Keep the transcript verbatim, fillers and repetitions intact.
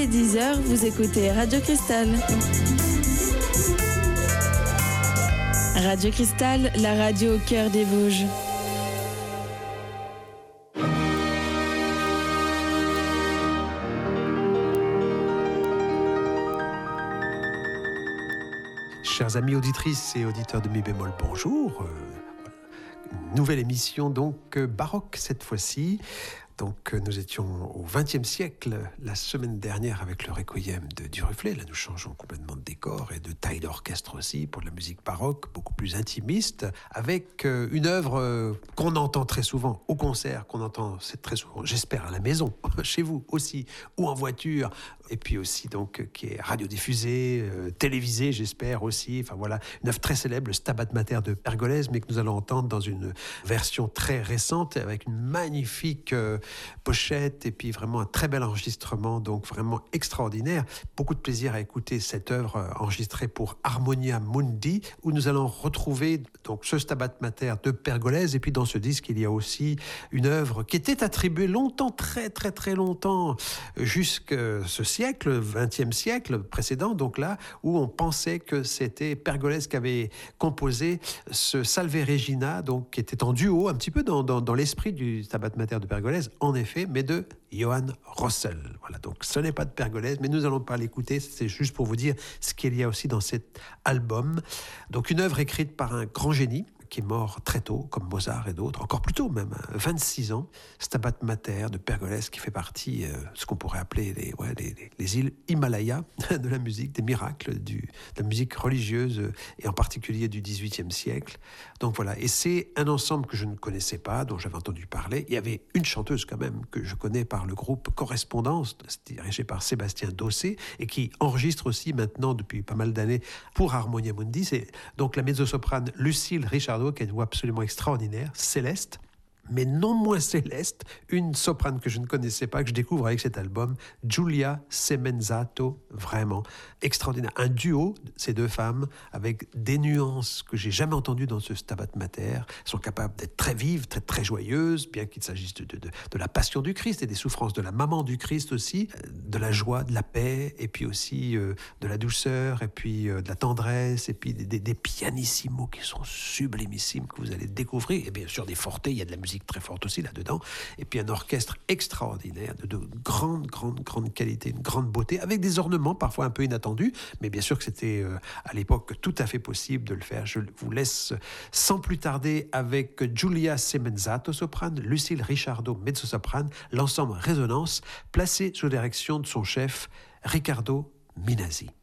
les dix heures, vous écoutez Radio Cristal. Radio Cristal, la radio au cœur des Vosges. Chers amis auditrices et auditeurs de Mi bémol, bonjour. Une nouvelle émission donc baroque cette fois-ci. Donc nous étions au vingtième siècle la semaine dernière avec le Requiem de Duruflé. Là nous changeons complètement de décor et de taille d'orchestre aussi pour de la musique baroque, beaucoup plus intimiste, avec une œuvre qu'on entend très souvent au concert, qu'on entend c'est très souvent, j'espère, à la maison, chez vous aussi, ou en voiture, et puis aussi donc qui est radiodiffusée, euh, télévisée, j'espère aussi. Enfin voilà, une œuvre très célèbre, le Stabat Mater de Pergolèse, mais que nous allons entendre dans une version très récente avec une magnifique euh, pochette et puis vraiment un très bel enregistrement, donc vraiment extraordinaire. Beaucoup de plaisir à écouter cette œuvre enregistrée pour Harmonia Mundi, où nous allons retrouver donc ce Stabat Mater de Pergolèse. Et puis dans ce disque, il y a aussi une œuvre qui était attribuée longtemps, très très très longtemps, jusqu'à ce siècle, le vingtième siècle précédent, donc là, où on pensait que c'était Pergolèse qui avait composé ce Salve Regina, donc qui était en duo, un petit peu dans, dans, dans l'esprit du Stabat Mater de Pergolèse, en effet, mais de Johann Rossel. Voilà, donc ce n'est pas de Pergolèse, mais nous n'allons pas l'écouter, c'est juste pour vous dire ce qu'il y a aussi dans cet album. Donc une œuvre écrite par un grand génie, qui est mort très tôt, comme Mozart et d'autres, encore plus tôt même, vingt-six ans, Stabat Mater de Pergolèse, qui fait partie, euh, ce qu'on pourrait appeler les, ouais, les, les, les îles Himalaya de la musique, des miracles du, de la musique religieuse, et en particulier du dix-huitième siècle. Donc voilà, et c'est un ensemble que je ne connaissais pas, dont j'avais entendu parler. Il y avait une chanteuse quand même, que je connais par le groupe Correspondance, dirigé par Sébastien Dossé, et qui enregistre aussi maintenant, depuis pas mal d'années, pour Harmonia Mundi. C'est donc la mezzo-soprane Lucille Richardot, qui a une voix absolument extraordinaire, céleste, mais non moins céleste, une soprane que je ne connaissais pas, que je découvre avec cet album, Giulia Semenzato, vraiment extraordinaire. Un duo, ces deux femmes, avec des nuances que j'ai jamais entendues dans ce Stabat Mater, sont capables d'être très vives, très, très joyeuses, bien qu'il s'agisse de, de, de, de la passion du Christ et des souffrances de la maman du Christ aussi, de la joie, de la paix, et puis aussi euh, de la douceur, et puis euh, de la tendresse, et puis des, des, des pianissimos qui sont sublimissimes, que vous allez découvrir, et bien sûr des fortés, il y a de la musique très forte aussi là-dedans, et puis un orchestre extraordinaire, de, de grande, grande, grande qualité, une grande beauté, avec des ornements parfois un peu inattendus, mais bien sûr que c'était euh, à l'époque tout à fait possible de le faire. Je vous laisse sans plus tarder avec Giulia Semenzato, soprane, Lucille Richardot, mezzo-soprane, l'ensemble Résonance, placé sous direction de son chef Riccardo Minasi.